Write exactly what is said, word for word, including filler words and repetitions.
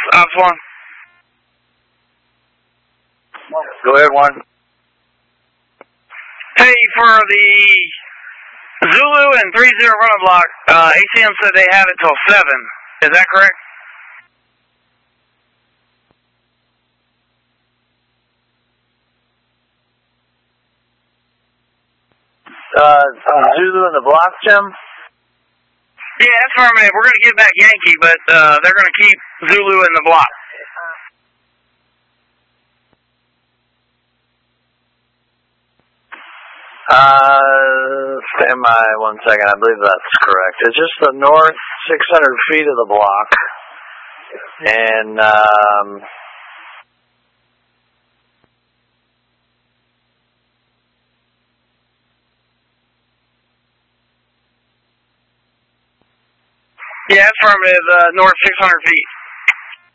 Ops one. Go ahead, one. Hey, for the Zulu and three zero running block, uh, A C M said they have it till seven. Is that correct? Uh, Zulu in the block, Jim? Yeah, that's affirmative. We're going to give back Yankee, but uh, they're going to keep Zulu in the block. Uh, stand by one second. I believe that's correct. It's just the north six hundred feet of the block. And, um... Yeah, affirmative, uh, north six hundred feet.